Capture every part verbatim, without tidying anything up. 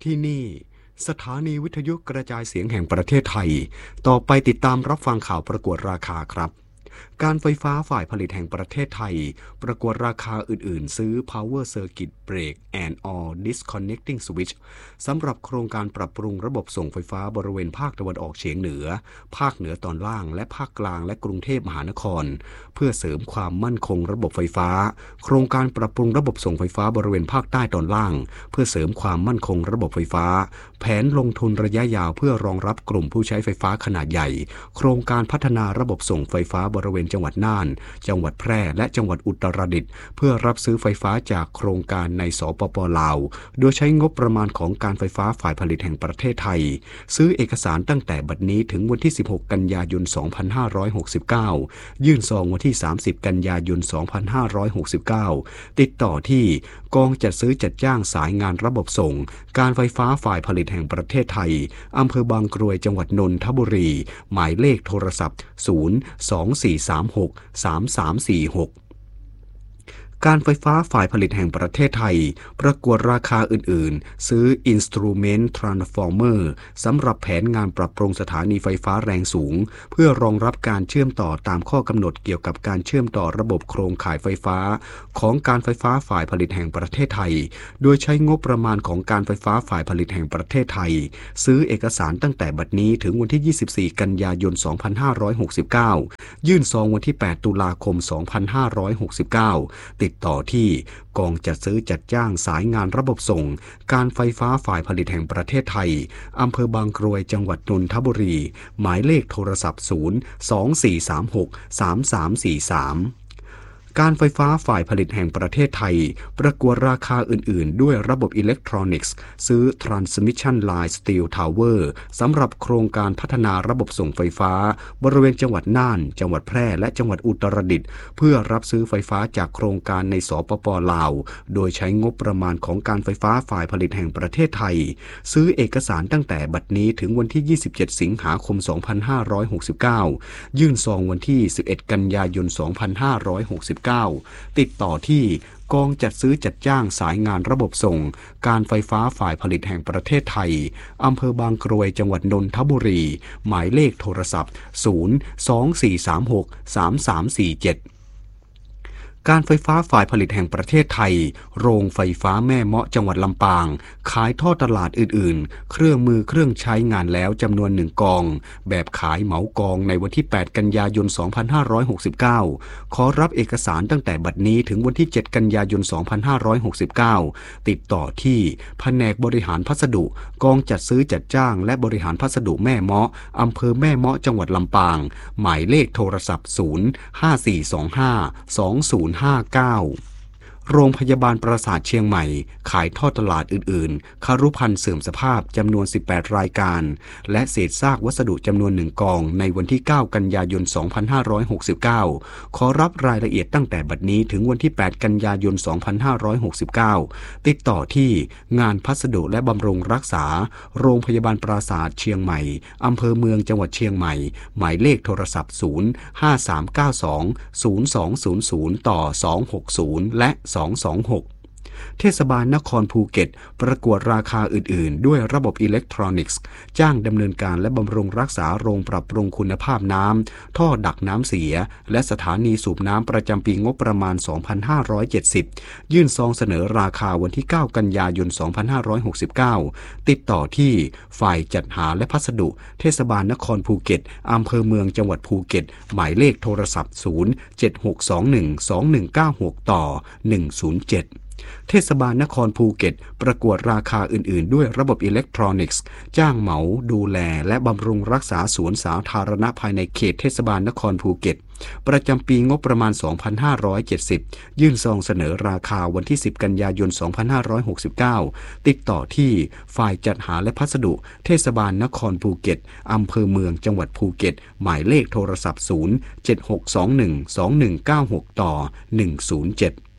ที่นี่สถานีวิทยุกระจายเสียงแห่งประเทศไทยต่อไปติดตามรับฟังข่าวประกวดราคาครับการไฟฟ้าฝ่ายผลิตแห่งประเทศไทยประกวดราคาอื่นๆซื้อ Power Circuit Break and All Disconnecting Switch สำหรับโครงการปรับปรุงระบบส่งไฟฟ้าบริเวณภาคตะวันออกเฉียงเหนือภาคเหนือตอนล่างและภาคกลางและกรุงเทพมหานครเพื่อเสริมความมั่นคงระบบไฟฟ้าโครงการปรับปรุงระบบส่งไฟฟ้าบริเวณภาคใต้ตอนล่างเพื่อเสริมความมั่นคงระบบไฟฟ้าแผนลงทุนระยะยาวเพื่อรองรับกลุ่มผู้ใช้ไฟฟ้าขนาดใหญ่โครงการพัฒนาระบบส่งไฟฟ้าบริเวณจังหวัดน่านจังหวัดแพร่และจังหวัดอุตรดิตถ์เพื่อรับซื้อไฟฟ้าจากโครงการในสปป.ลาวโดยใช้งบประมาณของการไฟฟ้าฝ่ายผลิตแห่งประเทศไทยซื้อเอกสารตั้งแต่บัดนี้ถึงวันที่สิบหกกันยายนสองพันห้าร้อยหกสิบเก้ายื่นซองวันที่สามสิบกันยายนสองพันห้าร้อยหกสิบเก้าติดต่อที่กองจัดซื้อจัดจ้างสายงานระบบส่งการไฟฟ้าฝ่ายผลิตแห่งประเทศไทยอำเภอบางกรวยจังหวัดนนทบุรีหมายเลขโทรศัพท์ศูนย์ สอง สี่ สาม หก สาม สาม สี่ หกการไฟฟ้าฝ่ายผลิตแห่งประเทศไทยประกวดราคาอื่นๆซื้อ Instrument Transformer สำหรับแผนงานปรับปรุงสถานีไฟฟ้าแรงสูงเพื่อรองรับการเชื่อมต่อตามข้อกำหนดเกี่ยวกับการเชื่อมต่อระบบโครงข่ายไฟฟ้าของการไฟฟ้าฝ่ายผลิตแห่งประเทศไทยโดยใช้งบประมาณของการไฟฟ้าฝ่ายผลิตแห่งประเทศไทยซื้อเอกสารตั้งแต่บัดนี้ถึงวันที่ยี่สิบสี่กันยายนสองพันห้าร้อยหกสิบเก้ายื่นซองวันที่แปดตุลาคมสองพันห้าร้อยหกสิบเก้าติดต่อที่กองจัดซื้อจัดจ้างสายงานระบบส่งการไฟฟ้าฝ่ายผลิตแห่งประเทศไทยอำเภอบางกรวยจังหวัดนนทบุรีหมายเลขโทรศัพท์ศูนย์ สอง สี่ สาม หก สาม สาม สี่ สามการไฟฟ้าฝ่ายผลิตแห่งประเทศไทยประกวดราคาอื่นๆด้วยระบบอิเล็กทรอนิกส์ซื้อ Transmission Line Steel Tower สำหรับโครงการพัฒนาระบบส่งไฟฟ้าบริเวณจังหวัดน่านจังหวัดแพร่และจังหวัดอุตรดิตถ์เพื่อรับซื้อไฟฟ้าจากโครงการในสปป.ลาวโดยใช้งบประมาณของการไฟฟ้าฝ่ายผลิตแห่งประเทศไทยซื้อเอกสารตั้งแต่บัดนี้ถึงวันที่ยี่สิบเจ็ดสิงหาคมสองพันห้าร้อยหกสิบเก้ายื่นซองวันที่สิบเอ็ดกันยายนสองพันห้าร้อยหกสิบติดต่อที่กองจัดซื้อจัดจ้างสายงานระบบส่งการไฟฟ้าฝ่ายผลิตแห่งประเทศไทยอำเภอบางกรวยจังหวัดนนทบุรีหมายเลขโทรศัพท์ศูนย์ สอง สี่ สาม หก สาม สาม สี่ เจ็ดการไฟฟ้าฝ่ายผลิตแห่งประเทศไทยโรงไฟฟ้าแม่เมาะจังหวัดลำปางขายท่อตลาดอื่นๆเครื่องมือเครื่องใช้งานแล้วจำนวนหนึ่งกองแบบขายเหมากองในวันที่แปดกันยายนสองพันห้าร้อยหกสิบเก้าขอรับเอกสารตั้งแต่บัดนี้ถึงวันที่เจ็ดกันยายนสองพันห้าร้อยหกสิบเก้าติดต่อที่แผนกบริหารพัสดุกองจัดซื้อจัดจ้างและบริหารพัสดุแม่เมาะอำเภอแม่เมาะจังหวัดลำปางหมายเลขโทรศัพท์ศูนย์ ห้า สี่ สอง ห้า สอง ศูนย์ห้าเก้าโรงพยาบาลปราสาทเชียงใหม่ขายท่อตลาดอื่นๆคารุภัณฑ์เสื่อมสภาพจำนวนสิบแปดรายการและเศษซากวัสดุจำนวนหนึ่งกองในวันที่เก้ากันยายนสองพันห้าร้อยหกสิบเก้าขอรับรายละเอียดตั้งแต่บัดนี้ถึงวันที่แปดกันยายนสองพันห้าร้อยหกสิบเก้าติดต่อที่งานพัสดุและบำรุงรักษาโรงพยาบาลปราสาทเชียงใหม่อำเภอเมืองจังหวัดเชียงใหม่หมายเลขโทรศัพท์ศูนย์ ห้า สาม เก้า สอง ศูนย์ สอง ศูนย์ ศูนย์ ต่อ สอง หก ศูนย์ และสอง สอง หกเทศบาลนครภูเก็ตประกวดราคาอื่นๆด้วยระบบอิเล็กทรอนิกส์จ้างดำเนินการและบำรุงรักษาโรงปรับปรุงคุณภาพน้ำท่อดักน้ำเสียและสถานีสูบน้ำประจำปีงบประมาณสองพันห้าร้อยเจ็ดสิบยื่นซองเสนอราคาวันที่เก้ากันยายนสองพันห้าร้อยหกสิบเก้าติดต่อที่ฝ่ายจัดหาและพัสดุเทศบาลนครภูเก็ตอำเภอเมืองจังหวัดภูเก็ตหมายเลขโทรศัพท์ศูนย์ เจ็ด หก สอง หนึ่ง สอง หนึ่ง เก้า หก ต่อ หนึ่ง ศูนย์ เจ็ดเทศบาลนครภูเก็ตประกวดราคาอื่นๆด้วยระบบอิเล็กทรอนิกส์จ้างเหมาดูแลและบำรุงรักษาสวนสาธารณะภายในเขตเทศบาลนครภูเก็ตประจำปีงบประมาณสองพันห้าร้อยเจ็ดสิบยื่นซองเสนอราคาวันที่สิบกันยายนสองพันห้าร้อยหกสิบเก้าติดต่อที่ฝ่ายจัดหาและพัสดุเทศบาลนครภูเก็ตอำเภอเมืองจังหวัดภูเก็ตหมายเลขโทรศัพท์ศูนย์ เจ็ด หก สอง หนึ่ง สอง หนึ่ง เก้า หก ต่อ หนึ่ง ศูนย์ เจ็ด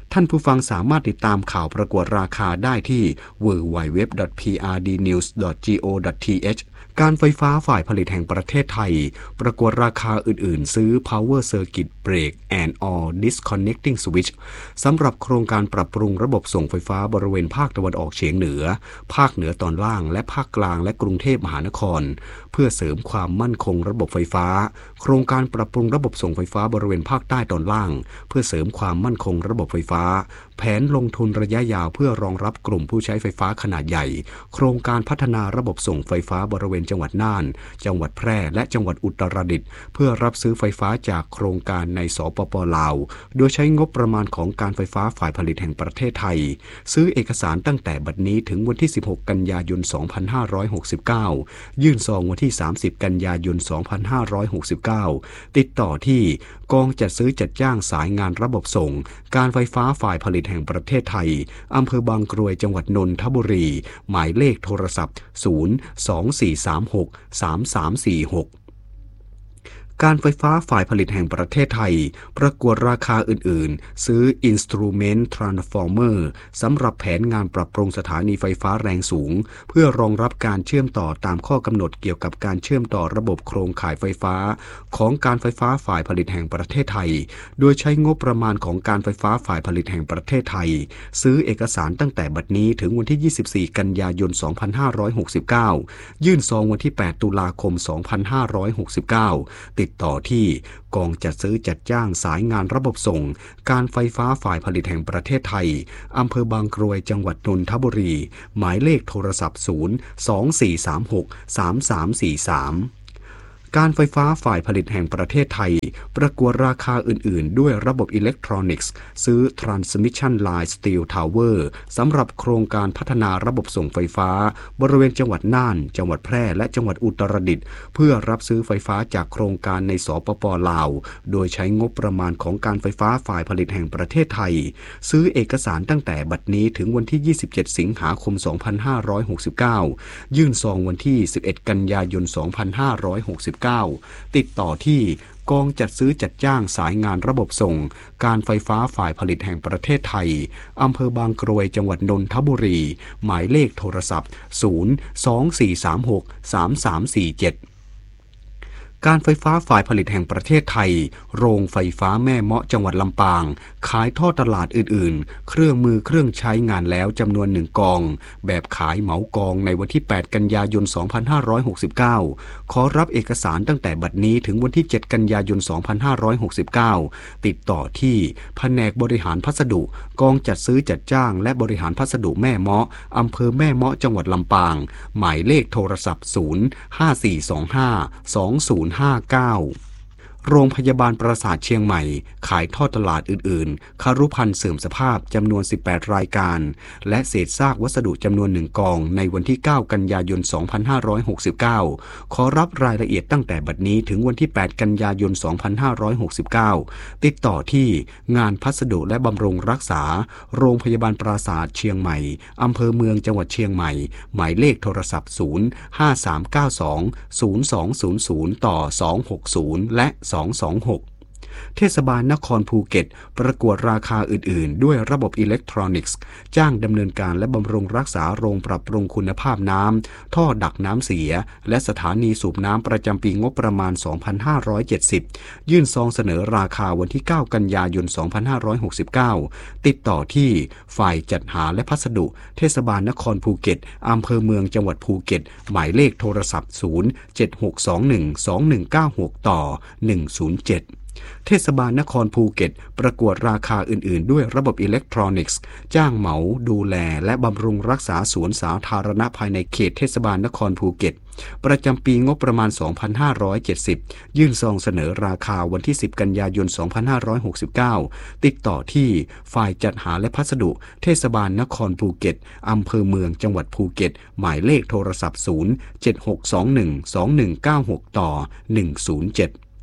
ท่านผู้ฟังสามารถติดตามข่าวประกวดราคาได้ที่ ดับเบิลยู ดับเบิลยู ดับเบิลยู ดอท พี อาร์ ดี นิวส์ ดอท จี โอ ดอท ที เอช การไฟฟ้าฝ่ายผลิตแห่งประเทศไทยประกวดราคาอื่นๆซื้อ Power Circuit Break and or Disconnecting Switch สำหรับโครงการปรับปรุงระบบส่งไฟฟ้าบริเวณภาคตะวันออกเฉียงเหนือภาคเหนือตอนล่างและภาคกลางและกรุงเทพมหานครเพื่อเสริมความมั่นคงระบบไฟฟ้าโครงการปรับปรุงระบบส่งไฟฟ้าบริเวณภาคใต้ตอนล่างเพื่อเสริมความมั่นคงระบบไฟฟ้าแผนลงทุนระยะยาวเพื่อรองรับกลุ่มผู้ใช้ไฟฟ้าขนาดใหญ่โครงการพัฒนาระบบส่งไฟฟ้าบริเวณจังหวัดน่านจังหวัดแพร่และจังหวัดอุตรดิตถ์เพื่อรับซื้อไฟฟ้าจากโครงการในสปป.ลาวโดยใช้งบประมาณของการไฟฟ้าฝ่ายผลิตแห่งประเทศไทยซื้อเอกสารตั้งแต่บัดนี้ถึงวันที่สิบหกกันยายนสองพันห้าร้อยหกสิบเก้ายื่นซองวันที่สามสิบกันยายนสองพันห้าร้อยหกสิบเก้าติดต่อที่กองจัดซื้อจัดจ้างสายงานระบบส่งการไฟฟ้าฝ่ายผลิตแห่งประเทศไทยอำเภอบางกรวยจังหวัดนนทบุรีหมายเลขโทรศัพท์ศูนย์ สอง สี่ สาม หก สาม สาม สี่ หกการไฟฟ้าฝ่ายผลิตแห่งประเทศไทยประกวดราคาอื่นๆซื้อ Instrument Transformer สำหรับแผนงานปรับปรุงสถานีไฟฟ้าแรงสูงเพื่อรองรับการเชื่อมต่อตามข้อกำหนดเกี่ยวกับการเชื่อมต่อระบบโครงข่ายไฟฟ้าของการไฟฟ้าฝ่ายผลิตแห่งประเทศไทยโดยใช้งบประมาณของการไฟฟ้าฝ่ายผลิตแห่งประเทศไทยซื้อเอกสารตั้งแต่บัดนี้ถึงวันที่ยี่สิบสี่กันยายนสองพันห้าร้อยหกสิบเก้ายื่นซองวันที่แปดตุลาคมสองพันห้าร้อยหกสิบเก้าติดต่อที่กองจัดซื้อจัดจ้างสายงานระบบส่งการไฟฟ้าฝ่ายผลิตแห่งประเทศไทยอำเภอบางกรวยจังหวัดนนทบุรีหมายเลขโทรศัพท์ศูนย์ สอง สี่ สาม หก สาม สาม สี่ สามการไฟฟ้าฝ่ายผลิตแห่งประเทศไทยประกวดราคาอื่นๆด้วยระบบอิเล็กทรอนิกส์ซื้อ Transmission Line Steel Tower สำหรับโครงการพัฒนาระบบส่งไฟฟ้าบริเวณจังหวัดน่านจังหวัดแพร่และจังหวัดอุตรดิตถ์เพื่อรับซื้อไฟฟ้าจากโครงการในสปป.ลาวโดยใช้งบประมาณของการไฟฟ้าฝ่ายผลิตแห่งประเทศไทยซื้อเอกสารตั้งแต่บัดนี้ถึงวันที่ยี่สิบเจ็ดสิงหาคมสองพันห้าร้อยหกสิบเก้ายื่นซองวันที่สิบเอ็ดกันยายนสองพันห้าร้อยหกสิบเก้าติดต่อที่กองจัดซื้อจัดจ้างสายงานระบบส่งการไฟฟ้าฝ่ายผลิตแห่งประเทศไทยอำเภอบางกรวยจังหวัดนนทบุรีหมายเลขโทรศัพท์ศูนย์ สอง สี่ สาม หก สาม สาม สี่ เจ็ดการไฟฟ้าฝ่ายผลิตแห่งประเทศไทยโรงไฟฟ้าแม่เมาะจังหวัดลำปางขายท่อตลาดอื่นๆเครื่องมือเครื่องใช้งานแล้วจำนวนหนึ่งกองแบบขายเหมากองในวันที่แปดกันยายนสองพันห้าร้อยหกสิบเก้าขอรับเอกสารตั้งแต่บัดนี้ถึงวันที่เจ็ดกันยายนสองพันห้าร้อยหกสิบเก้าติดต่อที่แผนกบริหารพัสดุกองจัดซื้อจัดจ้างและบริหารพัสดุแม่เมาะอำเภอแม่เมาะจังหวัดลำปางหมายเลขโทรศัพท์ศูนย์ ห้า สี่ สอง ห้า สอง ศูนย์ ห้า เก้าโรงพยาบาลปราสาทเชียงใหม่ขายท่อตลาดอื่นๆคารุภัณฑ์เสื่อมสภาพจำนวนสิบแปดรายการและเศษซากวัสดุจำนวนหนึ่งกองในวันที่เก้ากันยายนสองพันห้าร้อยหกสิบเก้าขอรับรายละเอียดตั้งแต่บัดนี้ถึงวันที่แปดกันยายนสองพันห้าร้อยหกสิบเก้าติดต่อที่งานพัสดุและบำรุงรักษาโรงพยาบาลปราสาทเชียงใหม่อำเภอเมืองจังหวัดเชียงใหม่หมายเลขโทรศัพท์ศูนย์ ห้า สาม เก้า สอง ศูนย์ สอง ศูนย์ ศูนย์ ต่อ สอง หก ศูนย์ และสอง สอง หกเทศบาลนครภูเก็ตประกวดราคาอื่นๆด้วยระบบอิเล็กทรอนิกส์จ้างดำเนินการและบำรุงรักษาโรงปรับปรุงคุณภาพน้ำท่อดักน้ำเสียและสถานีสูบน้ำประจำปีงบประมาณสองพันห้าร้อยเจ็ดสิบยื่นซองเสนอราคาวันที่เก้ากันยายนสองพันห้าร้อยหกสิบเก้าติดต่อที่ฝ่ายจัดหาและพัสดุเทศบาลนครภูเก็ตอำเภอเมืองจังหวัดภูเก็ตหมายเลขโทรศัพท์ศูนย์ เจ็ด หก สอง หนึ่ง สอง หนึ่ง เก้า หก ต่อ หนึ่ง ศูนย์ เจ็ดเทศบาลนครภูเก็ตประกวดราคาอื่นๆด้วยระบบอิเล็กทรอนิกส์จ้างเหมาดูแลและบำรุงรักษาสวนสาธารณะภายในเขตเทศบาลนครภูเก็ตประจำปีงบประมาณสองพันห้าร้อยเจ็ดสิบยื่นซองเสนอราคาวันที่สิบกันยายนสองพันห้าร้อยหกสิบเก้าติดต่อที่ฝ่ายจัดหาและพัสดุเทศบาลนครภูเก็ตอำเภอเมืองจังหวัดภูเก็ตหมายเลขโทรศัพท์ศูนย์ เจ็ด หก สอง หนึ่ง สอง หนึ่ง เก้า หก ต่อ หนึ่ง ศูนย์ เจ็ด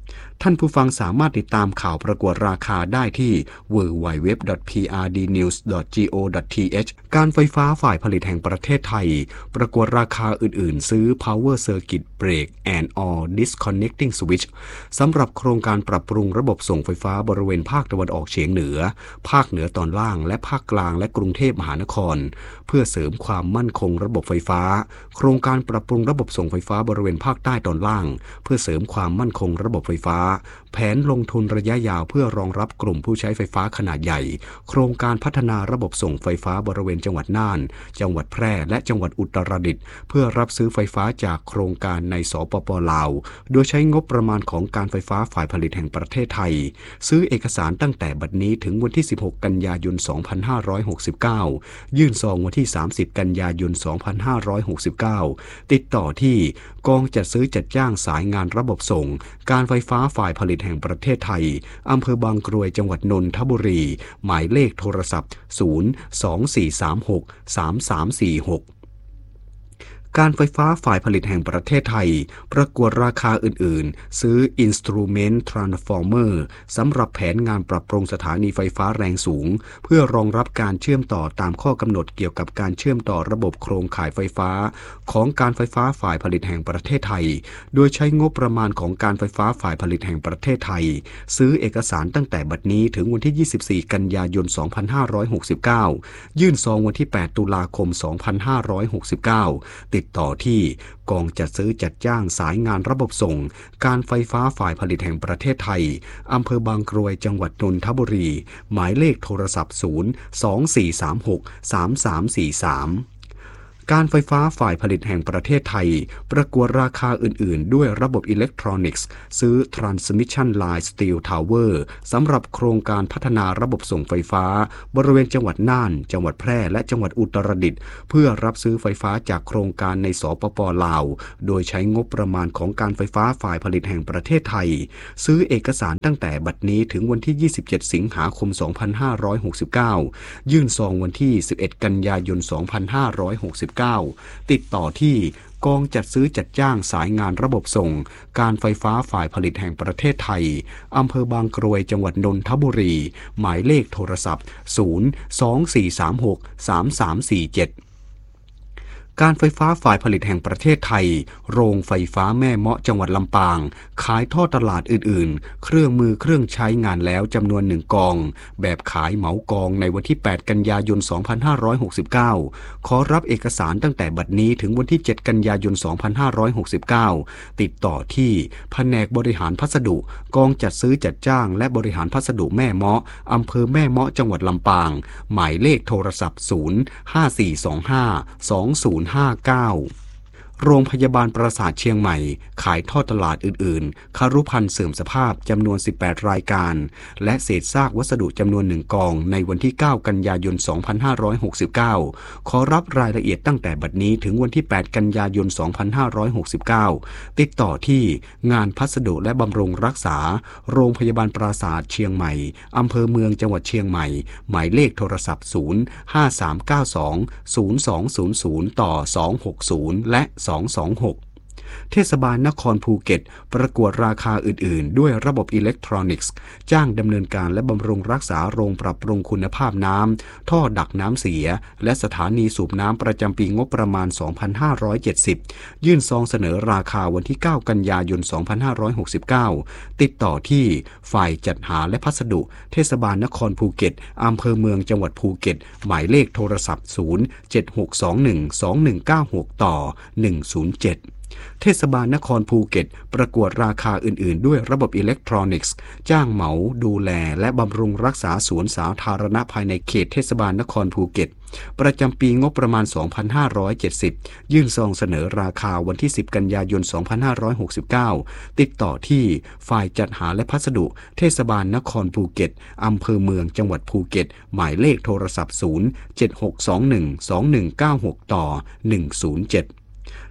ท่านผู้ฟังสามารถติดตามข่าวประกวดราคาได้ที่ ดับเบิลยู ดับเบิลยู ดับเบิลยู ดอท พี อาร์ ดี นิวส์ ดอท จี โอ ดอท ที เอช การไฟฟ้าฝ่ายผลิตแห่งประเทศไทยประกวดราคาอื่นๆซื้อ Power Circuit Break and or Disconnecting Switch สำหรับโครงการปรับปรุงระบบส่งไฟฟ้าบริเวณภาคตะวันออกเฉียงเหนือภาคเหนือตอนล่างและภาคกลางและกรุงเทพมหานครเพื่อเสริมความมั่นคงระบบไฟฟ้าโครงการปรับปรุงระบบส่งไฟฟ้าบริเวณภาคใต้ตอนล่างเพื่อเสริมความมั่นคงระบบไฟฟ้าแผนลงทุนระยะยาวเพื่อรองรับกลุ่มผู้ใช้ไฟฟ้าขนาดใหญ่โครงการพัฒนาระบบส่งไฟฟ้าบริเวณจังหวัดน่านจังหวัดแพร่และจังหวัดอุตรดิตถ์เพื่อรับซื้อไฟฟ้าจากโครงการในสปป.ลาวโดยใช้งบประมาณของการไฟฟ้าฝ่ายผลิตแห่งประเทศไทยซื้อเอกสารตั้งแต่บัดนี้ถึงวันที่สิบหกกันยายนสองพันห้าร้อยหกสิบเก้ายื่นซองวันที่สามสิบกันยายนสองพันห้าร้อยหกสิบเก้าติดต่อที่กองจัดซื้อจัดจ้างสายงานระบบส่งการไฟฟ้าฝ่ายผลิตแห่งประเทศไทยอำเภอบางกรวยจังหวัดนนทบุรีหมายเลขโทรศัพท์ศูนย์ สอง สี่ สาม หก สาม สาม สี่ หกการไฟฟ้าฝ่ายผลิตแห่งประเทศไทยประกวดราคาอื่นๆซื้อ Instrument Transformer สำหรับแผนงานปรับปรุงสถานีไฟฟ้าแรงสูงเพื่อรองรับการเชื่อมต่อตามข้อกำหนดเกี่ยวกับการเชื่อมต่อระบบโครงข่ายไฟฟ้าของการไฟฟ้าฝ่ายผลิตแห่งประเทศไทยโดยใช้งบประมาณของการไฟฟ้าฝ่ายผลิตแห่งประเทศไทยซื้อเอกสารตั้งแต่บัดนี้ถึงวันที่ยี่สิบสี่กันยายนสองพันห้าร้อยหกสิบเก้ายื่นซองวันที่แปดตุลาคมสองพันห้าร้อยหกสิบเก้าติดต่อที่กองจัดซื้อจัดจ้างสายงานระบบส่งการไฟฟ้าฝ่ายผลิตแห่งประเทศไทยอำเภอบางกรวยจังหวัดนนทบุรีหมายเลขโทรศัพท์ศูนย์ สอง สี่ สาม หก สาม สาม สี่ สามการไฟฟ้าฝ่ายผลิตแห่งประเทศไทยประกวดราคาอื่นๆด้วยระบบอิเล็กทรอนิกส์ซื้อ Transmission Line Steel Tower สำหรับโครงการพัฒนาระบบส่งไฟฟ้าบริเวณจังหวัดน่านจังหวัดแพร่และจังหวัดอุตรดิตถ์เพื่อรับซื้อไฟฟ้าจากโครงการในสปป.ลาวโดยใช้งบประมาณของการไฟฟ้าฝ่ายผลิตแห่งประเทศไทยซื้อเอกสารตั้งแต่บัดนี้ถึงวันที่ยี่สิบเจ็ดสิงหาคมสองพันห้าร้อยหกสิบเก้ายื่นซองวันที่สิบเอ็ดกันยายนสองพันห้าร้อยหกสิบติดต่อที่กองจัดซื้อจัดจ้างสายงานระบบส่งการไฟฟ้าฝ่ายผลิตแห่งประเทศไทยอำเภอบางกรวยจังหวัดนนทบุรีหมายเลขโทรศัพท์ศูนย์ สอง สี่ สาม หก สาม สาม สี่ เจ็ดการไฟฟ้าฝ่ายผลิตแห่งประเทศไทยโรงไฟฟ้าแม่เมาะจังหวัดลำปางขายท่อตลาดอื่นๆเครื่องมือเครื่องใช้งานแล้วจำนวนหนึ่งกองแบบขายเหมากองในวันที่แปดกันยายนสองพันห้าร้อยหกสิบเก้าขอรับเอกสารตั้งแต่บัดนี้ถึงวันที่เจ็ดกันยายนสองพันห้าร้อยหกสิบเก้าติดต่อที่แผนกบริหารพัสดุกองจัดซื้อจัดจ้างและบริหารพัสดุแม่เมาะอำเภอแม่เมาะจังหวัดลำปางหมายเลขโทรศัพท์ศูนย์ ห้า สี่ สอง ห้า สอง ศูนย์ห้าเก้าโรงพยาบาลปราสาทเชียงใหม่ขายท่อตลาดอื่นๆคารุภัณฑ์เสื่อมสภาพจำนวนสิบแปดรายการและเศษซากวัสดุจำนวนหนึ่งกองในวันที่เก้ากันยายนสองพันห้าร้อยหกสิบเก้าขอรับรายละเอียดตั้งแต่บัดนี้ถึงวันที่แปดกันยายนสองพันห้าร้อยหกสิบเก้าติดต่อที่งานพัสดุและบำรุงรักษาโรงพยาบาลปราสาทเชียงใหม่อำเภอเมืองจังหวัดเชียงใหม่หมายเลขโทรศัพท์ศูนย์ ห้า สาม เก้า สอง ศูนย์ สอง ศูนย์ ศูนย์ ต่อ สอง หก ศูนย์ และสอง สอง หกเทศบาลนครภูเก็ตประกวดราคาอื่นๆด้วยระบบอิเล็กทรอนิกส์จ้างดำเนินการและบำรุงรักษาโรงปรับปรุงคุณภาพน้ำท่อดักน้ำเสียและสถานีสูบน้ำประจำปีงบประมาณสองพันห้าร้อยเจ็ดสิบยื่นซองเสนอราคาวันที่เก้ากันยายนสองพันห้าร้อยหกสิบเก้าติดต่อที่ฝ่ายจัดหาและพัสดุเทศบาลนครภูเก็ตอำเภอเมืองจังหวัดภูเก็ตหมายเลขโทรศัพท์ศูนย์ เจ็ด หก สอง หนึ่ง สอง หนึ่ง เก้า หก ต่อ หนึ่ง ศูนย์ เจ็ดเทศบาลนครภูเก็ตประกวดราคาอื่นๆด้วยระบบอิเล็กทรอนิกส์จ้างเหมาดูแลและบำรุงรักษาสวนสาธารณะภายในเขตเทศบาลนครภูเก็ตประจำปีงบประมาณสองพันห้าร้อยเจ็ดสิบยื่นซองเสนอราคาวันที่สิบกันยายนสองพันห้าร้อยหกสิบเก้าติดต่อที่ฝ่ายจัดหาและพัสดุเทศบาลนครภูเก็ตอำเภอเมืองจังหวัดภูเก็ตหมายเลขโทรศัพท์ศูนย์ เจ็ด หก สอง หนึ่ง สอง หนึ่ง เก้า หก ต่อ หนึ่ง ศูนย์ เจ็ด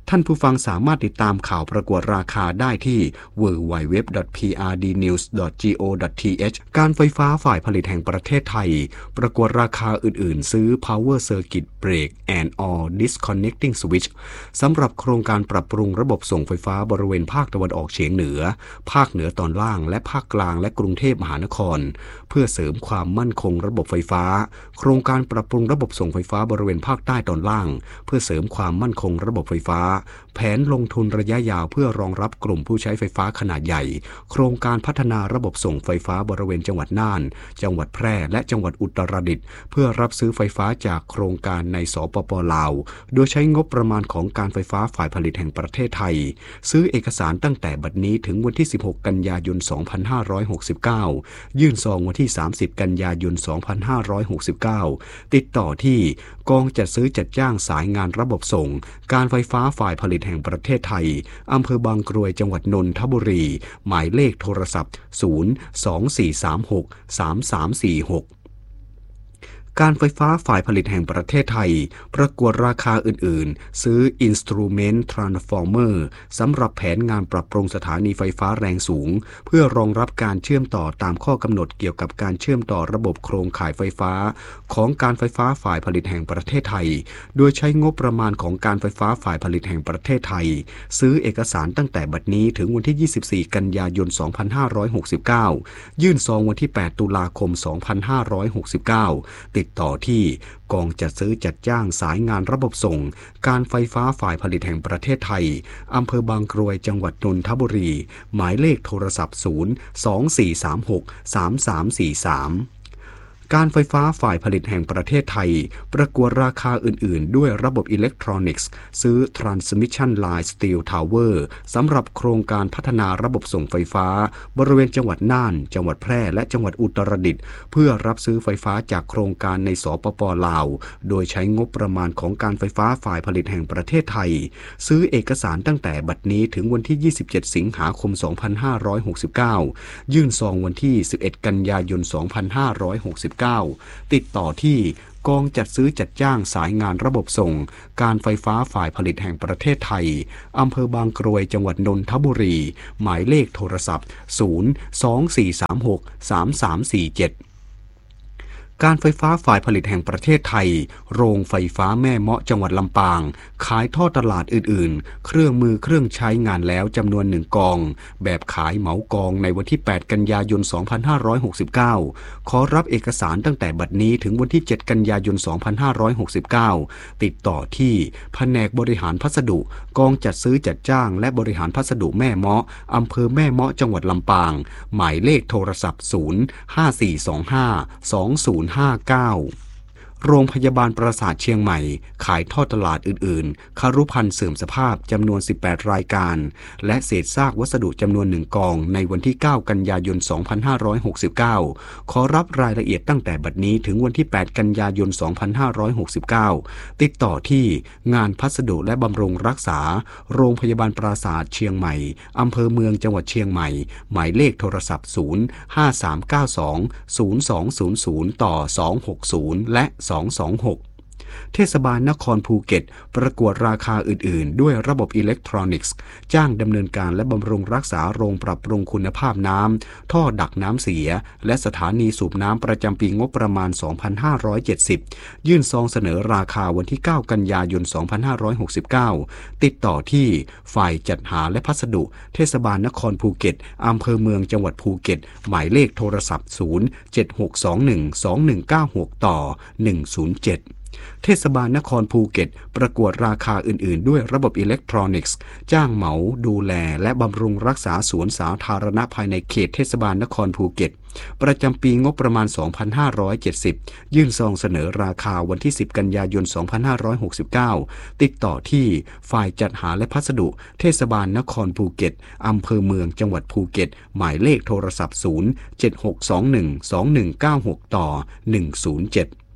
ท่านผู้ฟังสามารถติดตามข่าวประกวดราคาได้ที่ ดับเบิลยู ดับเบิลยู ดับเบิลยู ดอท พี อาร์ ดี นิวส์ ดอท จี โอ ดอท ที เอช การไฟฟ้าฝ่ายผลิตแห่งประเทศไทยประกวดราคาอื่นๆซื้อ Power Circuit Break and or Disconnecting Switch สำหรับโครงการปรับปรุงระบบส่งไฟฟ้าบริเวณภาคตะวันออกเฉียงเหนือภาคเหนือตอนล่างและภาคกลางและกรุงเทพมหานครเพื่อเสริมความมั่นคงระบบไฟฟ้าโครงการปรับปรุงระบบส่งไฟฟ้าบริเวณภาคใต้ตอนล่างเพื่อเสริมความมั่นคงระบบไฟฟ้าแผนลงทุนระยะยาวเพื่อรองรับกลุ่มผู้ใช้ไฟฟ้าขนาดใหญ่โครงการพัฒนาระบบส่งไฟฟ้าบริเวณจังหวัดน่านจังหวัดแพร่และจังหวัดอุตรดิตถ์เพื่อรับซื้อไฟฟ้าจากโครงการในสปป.ลาวโดยใช้งบประมาณของการไฟฟ้าฝ่ายผลิตแห่งประเทศไทยซื้อเอกสารตั้งแต่บัดนี้ถึงวันที่สิบหกกันยายนสองพันห้าร้อยหกสิบเก้ายื่นซองวันที่สามสิบกันยายนสองพันห้าร้อยหกสิบเก้าติดต่อที่กองจัดซื้อจัดจ้างสายงานระบบส่งการไฟฟ้าฝ่ายผลิตแห่งประเทศไทยอำเภอบางกรวยจังหวัดนนทบุรีหมายเลขโทรศัพท์ศูนย์ สอง สี่ สาม หก สาม สาม สี่ หกการไฟฟ้าฝ่ายผลิตแห่งประเทศไทยประกวดราคาอื่นๆซื้อ Instrument Transformer สำหรับแผนงานปรับปรุงสถานีไฟฟ้าแรงสูงเพื่อรองรับการเชื่อมต่อตามข้อกำหนดเกี่ยวกับการเชื่อมต่อระบบโครงข่ายไฟฟ้าของการไฟฟ้าฝ่ายผลิตแห่งประเทศไทยโดยใช้งบประมาณของการไฟฟ้าฝ่ายผลิตแห่งประเทศไทยซื้อเอกสารตั้งแต่บัดนี้ถึงวันที่ยี่สิบสี่กันยายนสองพันห้าร้อยหกสิบเก้ายื่นซองวันที่แปดตุลาคมสองพันห้าร้อยหกสิบเก้าติดต่อที่กองจัดซื้อจัดจ้างสายงานระบบส่งการไฟฟ้าฝ่ายผลิตแห่งประเทศไทยอำเภอบางกรวยจังหวัดนนทบุรีหมายเลขโทรศัพท์ศูนย์ สอง สี่ สาม หก สาม สาม สี่ สามการไฟฟ้าฝ่ายผลิตแห่งประเทศไทยประกวดราคาอื่นๆด้วยระบบอิเล็กทรอนิกส์ซื้อ Transmission Line Steel Tower สำหรับโครงการพัฒนาระบบส่งไฟฟ้าบริเวณจังหวัดน่านจังหวัดแพร่และจังหวัดอุตรดิตถ์เพื่อรับซื้อไฟฟ้าจากโครงการในสปป.ลาวโดยใช้งบประมาณของการไฟฟ้าฝ่ายผลิตแห่งประเทศไทยซื้อเอกสารตั้งแต่บัดนี้ถึงวันที่ยี่สิบเจ็ดสิงหาคมสองพันห้าร้อยหกสิบเก้ายื่นซองวันที่สิบเอ็ดกันยายนสองพันห้าร้อยหกสิบเก้าติดต่อที่กองจัดซื้อจัดจ้างสายงานระบบส่งการไฟฟ้าฝ่ายผลิตแห่งประเทศไทยอำเภอบางกรวยจังหวัดนนทบุรีหมายเลขโทรศัพท์ศูนย์ สอง สี่ สาม หก สาม สาม สี่ เจ็ดการไฟฟ้าฝ่ายผลิตแห่งประเทศไทยโรงไฟฟ้าแม่เมาะจังหวัดลำปางขายท่อตลาดอื่นๆเครื่องมือเครื่องใช้งานแล้วจำนวนหนึ่งกองแบบขายเหมากองในวันที่แปดกันยายนสองพันห้าร้อยหกสิบเก้าขอรับเอกสารตั้งแต่บัดนี้ถึงวันที่เจ็ดกันยายนสองพันห้าร้อยหกสิบเก้าติดต่อที่แผนกบริหารพัสดุกองจัดซื้อจัดจ้างและบริหารพัสดุแม่เมาะอำเภอแม่เมาะจังหวัดลำปางหมายเลขโทรศัพท์ศูนย์ ห้า สี่ สอง ห้า สอง ศูนย์ ห้า เก้าโรงพยาบาลปราสาทเชียงใหม่ขายทอดตลาดอื่นๆคารุภัณฑ์เสื่อมสภาพจำนวนสิบแปดรายการและเศษซากวัสดุจำนวนหนึ่งกองในวันที่เก้ากันยายนสองพันห้าร้อยหกสิบเก้าขอรับรายละเอียดตั้งแต่บัดนี้ถึงวันที่แปดกันยายนสองพันห้าร้อยหกสิบเก้าติดต่อที่งานพัสดุและบำรุงรักษาโรงพยาบาลปราสาทเชียงใหม่อำเภอเมืองจังหวัดเชียงใหม่หมายเลขโทรศัพท์ศูนย์ ห้า สาม เก้า สอง ศูนย์ สอง ศูนย์ ศูนย์ ต่อ สอง หก ศูนย์ และสอง สอง หกเทศบาลนครภูเก็ตประกวดราคาอื่นๆด้วยระบบอิเล็กทรอนิกส์จ้างดำเนินการและบำรุงรักษาโรงปรับปรุงคุณภาพน้ำท่อดักน้ำเสียและสถานีสูบน้ำประจำปีงบประมาณสองพันห้าร้อยเจ็ดสิบยื่นซองเสนอราคาวันที่เก้ากันยายนสองพันห้าร้อยหกสิบเก้าติดต่อที่ฝ่ายจัดหาและพัสดุเทศบาลนครภูเก็ตอำเภอเมืองจังหวัดภูเก็ตหมายเลขโทรศัพท์ศูนย์ เจ็ด หก สอง หนึ่ง สอง หนึ่ง เก้า หก ต่อ หนึ่ง ศูนย์ เจ็ดเทศบาลนครภูเก็ตประกวดราคาอื่นๆด้วยระบบอิเล็กทรอนิกส์จ้างเหมาดูแลและบำรุงรักษาสวนสาธารณะภายในเขตเทศบาลนครภูเก็ตประจำปีงบประมาณสองพันห้าร้อยเจ็ดสิบยื่นซองเสนอราคาวันที่สิบกันยายนสองพันห้าร้อยหกสิบเก้าติดต่อที่ฝ่ายจัดหาและพัสดุเทศบาลนครภูเก็ตอำเภอเมืองจังหวัดภูเก็ตหมายเลขโทรศัพท์ศูนย์ เจ็ด หก สอง หนึ่ง สอง หนึ่ง เก้า หก ต่อ หนึ่ง ศูนย์ เจ็ด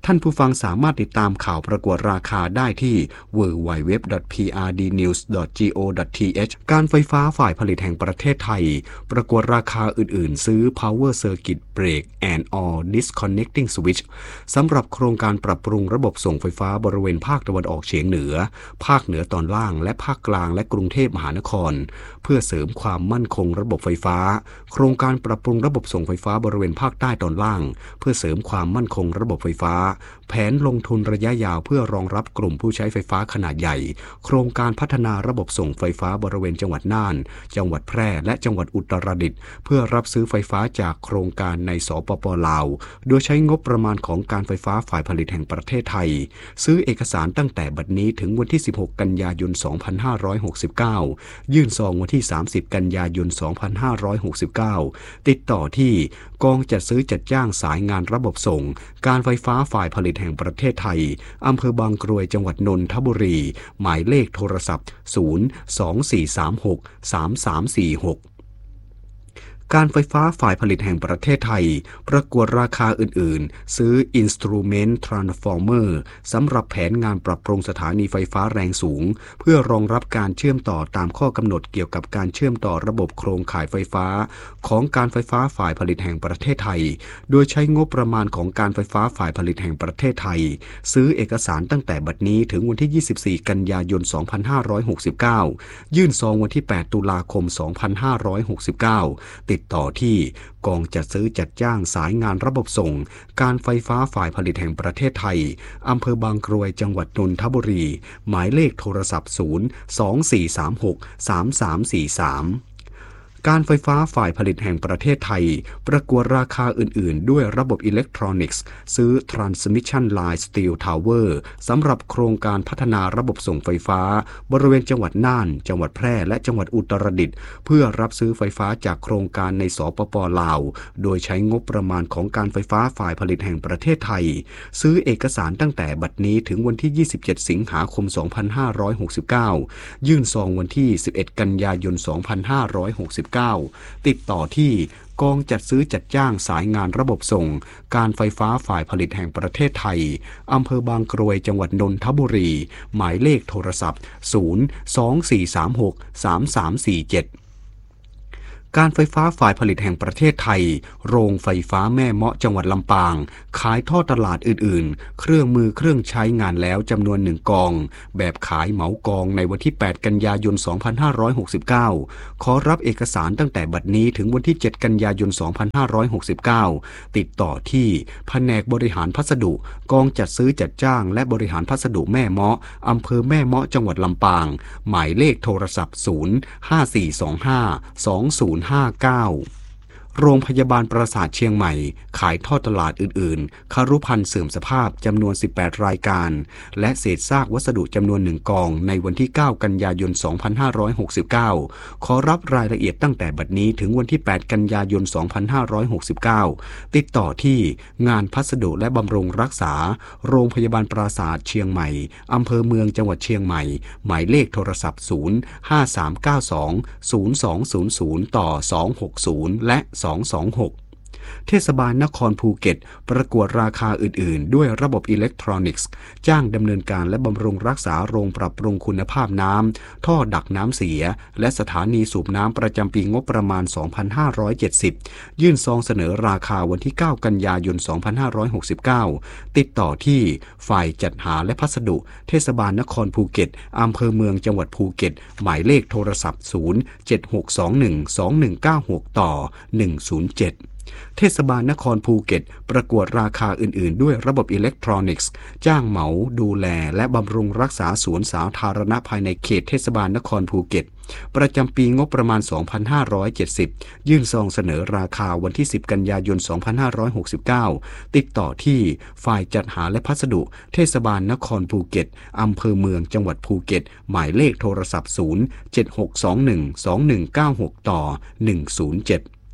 ท่านผู้ฟังสามารถติดตามข่าวประกวดราคาได้ที่ ดับเบิลยู ดับเบิลยู ดับเบิลยู ดอท พี อาร์ ดี นิวส์ ดอท จี โอ ดอท ที เอช การไฟฟ้าฝ่ายผลิตแห่งประเทศไทยประกวดราคาอื่นๆซื้อ Power Circuit Break and or Disconnecting Switch สำหรับโครงการปรับปรุงระบบส่งไฟฟ้าบริเวณภาคตะวันออกเฉียงเหนือภาคเหนือตอนล่างและภาคกลางและกรุงเทพมหานครเพื่อเสริมความมั่นคงระบบไฟฟ้าโครงการปรับปรุงระบบส่งไฟฟ้าบริเวณภาคใต้ตอนล่างเพื่อเสริมความมั่นคงระบบไฟฟ้าแผนลงทุนระยะยาวเพื่อรองรับกลุ่มผู้ใช้ไฟฟ้าขนาดใหญ่โครงการพัฒนาระบบส่งไฟฟ้าบริเวณจังหวัดน่านจังหวัดแพร่และจังหวัดอุตรดิตถ์เพื่อรับซื้อไฟฟ้าจากโครงการในสปป.ลาวโดยใช้งบประมาณของการไฟฟ้าฝ่ายผลิตแห่งประเทศไทยซื้อเอกสารตั้งแต่บัดนี้ถึงวันที่สิบหกกันยายนสองพันห้าร้อยหกสิบเก้ายื่นซองวันที่สามสิบกันยายนสองพันห้าร้อยหกสิบเก้าติดต่อที่กองจัดซื้อจัดจ้างสายงานระบบส่งการไฟฟ้าฝ่ายผลิตแห่งประเทศไทยอำเภอบางกรวยจังหวัดนนทบุรีหมายเลขโทรศัพท์ศูนย์ สอง สี่ สาม หก สาม สาม สี่ หกการไฟฟ้าฝ่ายผลิตแห่งประเทศไทยประกวดราคาอื่นๆซื้อ Instrument Transformer สำหรับแผนงานปรับปรุงสถานีไฟฟ้าแรงสูงเพื่อรองรับการเชื่อมต่อตามข้อกำหนดเกี่ยวกับการเชื่อมต่อระบบโครงข่ายไฟฟ้าของการไฟฟ้าฝ่ายผลิตแห่งประเทศไทยโดยใช้งบประมาณของการไฟฟ้าฝ่ายผลิตแห่งประเทศไทยซื้อเอกสารตั้งแต่บัดนี้ถึงวันที่ยี่สิบสี่กันยายนสองพันห้าร้อยหกสิบเก้ายื่นซองวันที่แปดตุลาคมสองพันห้าร้อยหกสิบเก้าติดต่อที่กองจัดซื้อจัดจ้างสายงานระบบส่งการไฟฟ้าฝ่ายผลิตแห่งประเทศไทยอำเภอบางกรวยจังหวัดนนทบุรีหมายเลขโทรศัพท์ศูนย์ สอง สี่ สาม หก สาม สาม สี่ สามการไฟฟ้าฝ่ายผลิตแห่งประเทศไทยประกวดราคาอื่นๆด้วยระบบอิเล็กทรอนิกส์ซื้อ Transmission Line Steel Tower สำหรับโครงการพัฒนาระบบส่งไฟฟ้าบริเวณจังหวัดน่านจังหวัดแพร่และจังหวัดอุตรดิตถ์เพื่อรับซื้อไฟฟ้าจากโครงการในสปป.ลาวโดยใช้งบประมาณของการไฟฟ้าฝ่ายผลิตแห่งประเทศไทยซื้อเอกสารตั้งแต่บัดนี้ถึงวันที่ยี่สิบเจ็ดสิงหาคมสองพันห้าร้อยหกสิบเก้ายื่นซองวันที่สิบเอ็ดกันยายนสองพันห้าร้อยหกสิบเก้าติดต่อที่กองจัดซื้อจัดจ้างสายงานระบบส่งการไฟฟ้าฝ่ายผลิตแห่งประเทศไทยอำเภอบางกรวยจังหวัดนนทบุรีหมายเลขโทรศัพท์ศูนย์ สอง สี่ สาม หก สาม สาม สี่ เจ็ดการไฟฟ้าฝ่ายผลิตแห่งประเทศไทยโรงไฟฟ้าแม่เมาะจังหวัดลำปางขายท่อตลาดอื่นๆเครื่องมือเครื่องใช้งานแล้วจำนวนหนึ่งกองแบบขายเหมากองในวันที่แปดกันยายนสองพันห้าร้อยหกสิบเก้าขอรับเอกสารตั้งแต่บัดนี้ถึงวันที่เจ็ดกันยายนสองพันห้าร้อยหกสิบเก้าติดต่อที่แผนกบริหารพัสดุกองจัดซื้อจัดจ้างและบริหารพัสดุแม่เมาะอำเภอแม่เมาะจังหวัดลำปางหมายเลขโทรศัพท์ศูนย์ ห้า สี่ สอง ห้า สอง ศูนย์ ห้า เก้าโรงพยาบาลปราสาทเชียงใหม่ขายทอดตลาดอื่นๆคารุภัณฑ์เสื่อมสภาพจำนวนสิบแปดรายการและเศษซากวัสดุจำนวนหนึ่งกองในวันที่เก้ากันยายนสองพันห้าร้อยหกสิบเก้าขอรับรายละเอียดตั้งแต่บัดนี้ถึงวันที่แปดกันยายนสองพันห้าร้อยหกสิบเก้าติดต่อที่งานพัสดุและบำรุงรักษาโรงพยาบาลปราสาทเชียงใหม่อำเภอเมืองจังหวัดเชียงใหม่หมายเลขโทรศัพท์ศูนย์ ห้า สาม เก้า สอง ศูนย์ สอง ศูนย์ ศูนย์ ต่อ สอง หก ศูนย์ และสอง สอง หกเทศบาลนครภูเก็ตประกวดราคาอื่นๆด้วยระบบอิเล็กทรอนิกส์จ้างดำเนินการและบำรุงรักษาโรงปรับปรุงคุณภาพน้ำท่อดักน้ำเสียและสถานีสูบน้ำประจำปีงบประมาณสองพันห้าร้อยเจ็ดสิบยื่นซองเสนอราคาวันที่เก้ากันยายนสองพันห้าร้อยหกสิบเก้าติดต่อที่ฝ่ายจัดหาและพัสดุเทศบาลนครภูเก็ตอำเภอเมืองจังหวัดภูเก็ตหมายเลขโทรศัพท์ศูนย์ เจ็ด หก สอง หนึ่ง สอง หนึ่ง เก้า หก ต่อ หนึ่ง ศูนย์ เจ็ดเทศบาลนครภูเก็ตประกวดราคาอื่นๆด้วยระบบอิเล็กทรอนิกส์จ้างเหมาดูแลและบำรุงรักษาสวนสาธารณะภายในเขตเทศบาลนครภูเก็ตประจำปีงบประมาณสองพันห้าร้อยเจ็ดสิบยื่นซองเสนอราคาวันที่สิบกันยายนสองพันห้าร้อยหกสิบเก้าติดต่อที่ฝ่ายจัดหาและพัสดุเทศบาลนครภูเก็ตอำเภอเมืองจังหวัดภูเก็ตหมายเลขโทรศัพท์ศูนย์ เจ็ด หก สอง หนึ่ง สอง หนึ่ง เก้า หก ต่อ หนึ่ง ศูนย์ เจ็ด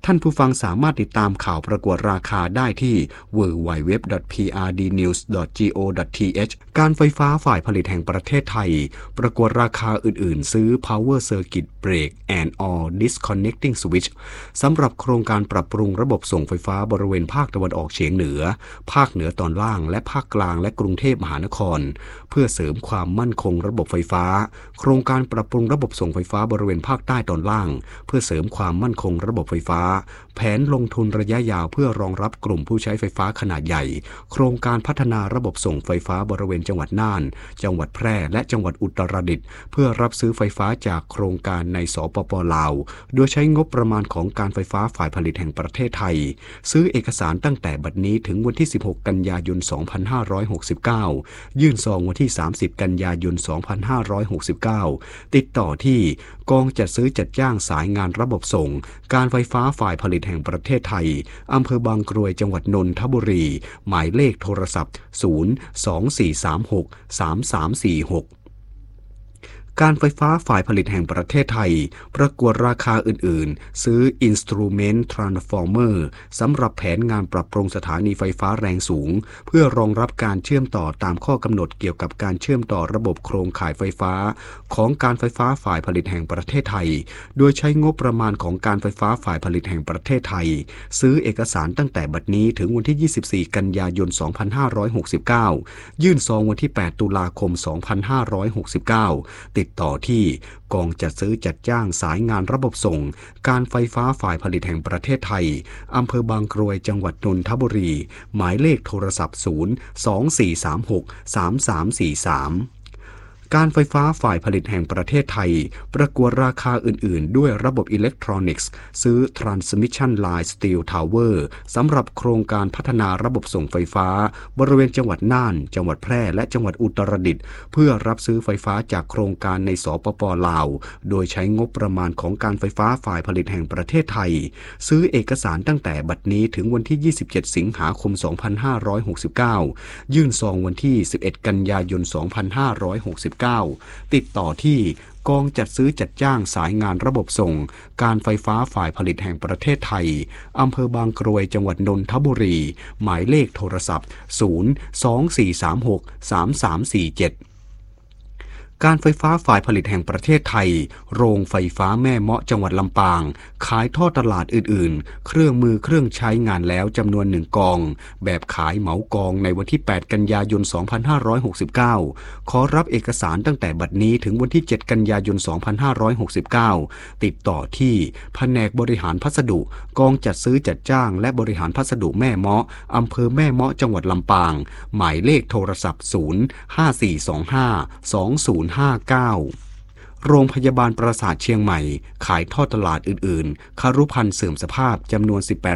ท่านผู้ฟังสามารถติดตามข่าวประกวดราคาได้ที่ ดับเบิลยู ดับเบิลยู ดับเบิลยู ดอท พี อาร์ ดี นิวส์ ดอท จี โอ ดอท ที เอช การไฟฟ้าฝ่ายผลิตแห่งประเทศไทยประกวดราคาอื่นๆซื้อ Power Circuit Break and or Disconnecting Switch สำหรับโครงการปรับปรุงระบบส่งไฟฟ้าบริเวณภาคตะวันออกเฉียงเหนือภาคเหนือตอนล่างและภาคกลางและกรุงเทพมหานครเพื่อเสริมความมั่นคงระบบไฟฟ้าโครงการปรับปรุงระบบส่งไฟฟ้าบริเวณภาคใต้ตอนล่างเพื่อเสริมความมั่นคงระบบไฟฟ้าแผนลงทุนระยะยาวเพื่อรองรับกลุ่มผู้ใช้ไฟฟ้าขนาดใหญ่โครงการพัฒนาระบบส่งไฟฟ้าบริเวณจังหวัดน่านจังหวัดแพร่และจังหวัดอุตรดิตถ์เพื่อรับซื้อไฟฟ้าจากโครงการในสปป.ลาวโดยใช้งบประมาณของการไฟฟ้าฝ่ายผลิตแห่งประเทศไทยซื้อเอกสารตั้งแต่บัดนี้ถึงวันที่สิบหกกันยายนสองพันห้าร้อยหกสิบเก้ายื่นซองวันที่สามสิบกันยายนสองพันห้าร้อยหกสิบเก้าติดต่อที่กองจัดซื้อจัดจ้างสายงานระบบส่งการไฟฟ้าฝ่ายผลิตแห่งประเทศไทยอำเภอบางกรวยจังหวัดนนทบุรีหมายเลขโทรศัพท์ศูนย์ สอง สี่ สาม หก สาม สาม สี่ หกการไฟฟ้าฝ่ายผลิตแห่งประเทศไทยประกวดราคาอื่นๆซื้อ Instrument Transformer สำหรับแผนงานปรับปรุงสถานีไฟฟ้าแรงสูงเพื่อรองรับการเชื่อมต่อตามข้อกำหนดเกี่ยวกับการเชื่อมต่อระบบโครงข่ายไฟฟ้าของการไฟฟ้าฝ่ายผลิตแห่งประเทศไทยโดยใช้งบประมาณของการไฟฟ้าฝ่ายผลิตแห่งประเทศไทยซื้อเอกสารตั้งแต่บัดนี้ถึงวันที่ยี่สิบสี่กันยายนสองพันห้าร้อยหกสิบเก้ายื่นซองวันที่แปดตุลาคมสองพันห้าร้อยหกสิบเก้าติดต่อที่กองจัดซื้อจัดจ้างสายงานระบบส่งการไฟฟ้าฝ่ายผลิตแห่งประเทศไทยอำเภอบางกรวยจังหวัดนนทบุรีหมายเลขโทรศัพท์ศูนย์ สอง สี่ สาม หก สาม สาม สี่ สามการไฟฟ้าฝ่ายผลิตแห่งประเทศไทยประกวดราคาอื่นๆด้วยระบบอิเล็กทรอนิกส์ซื้อ Transmission Line Steel Tower สำหรับโครงการพัฒนาระบบส่งไฟฟ้าบริเวณจังหวัดน่านจังหวัดแพร่และจังหวัดอุตรดิตถ์เพื่อรับซื้อไฟฟ้าจากโครงการในสปป.ลาวโดยใช้งบประมาณของการไฟฟ้าฝ่ายผลิตแห่งประเทศไทยซื้อเอกสารตั้งแต่บัดนี้ถึงวันที่ยี่สิบเจ็ดสิงหาคมสองพันห้าร้อยหกสิบเก้ายื่นซองวันที่สิบเอ็ดกันยายนสองพันห้าร้อยหกสิบเก้าติดต่อที่กองจัดซื้อจัดจ้างสายงานระบบส่งการไฟฟ้าฝ่ายผลิตแห่งประเทศไทยอำเภอบางกรวยจังหวัดนนทบุรีหมายเลขโทรศัพท์ศูนย์ สอง สี่ สาม หก สาม สาม สี่ เจ็ดการไฟฟ้าฝ่ายผลิตแห่งประเทศไทยโรงไฟฟ้าแม่เมาะจังหวัดลำปางขายท่อตลาดอื่นๆเครื่องมือเครื่องใช้งานแล้วจำนวนหนึ่งกองแบบขายเหมากองในวันที่แปดกันยายนสองพันห้าร้อยหกสิบเก้าขอรับเอกสารตั้งแต่บัดนี้ถึงวันที่เจ็ดกันยายนสองพันห้าร้อยหกสิบเก้าติดต่อที่แผนกบริหารพัสดุกองจัดซื้อจัดจ้างและบริหารพัสดุแม่เมาะอำเภอแม่เมาะจังหวัดลำปางหมายเลขโทรศัพท์ศูนย์ ห้า สี่ สอง ห้า สอง ศูนย์ห้าเก้าโรงพยาบาลปราสาทเชียงใหม่ขายท่อตลาดอื่นๆครุภัณฑ์เสื่อมสภาพจำนวนสิบแปด